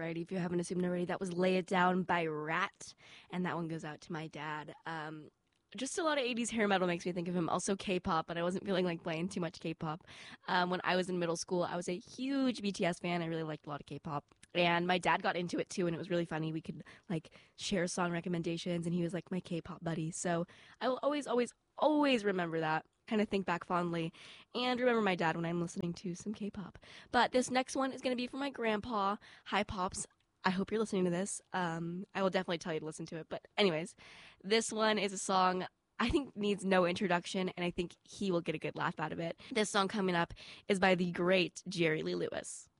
already, if you haven't assumed already, that was Lay It Down by Rat, and that one goes out to my dad. Just a lot of 80s hair metal makes me think of him. Also K-pop, but I wasn't feeling like playing too much K-pop. When I was in middle school, I was a huge BTS fan. I really liked a lot of K-pop. And my dad got into it too, and it was really funny. We could like share song recommendations, and he was like my K-pop buddy. So I will always, always, always remember that. Kind of think back fondly and remember my dad when I'm listening to some K-pop. But this next one is going to be for my grandpa. Hi, Pops. I hope you're listening to this. I will definitely tell you to listen to it. But anyways, this one is a song I think needs no introduction, and I think he will get a good laugh out of it. This song coming up is by the great Jerry Lee Lewis.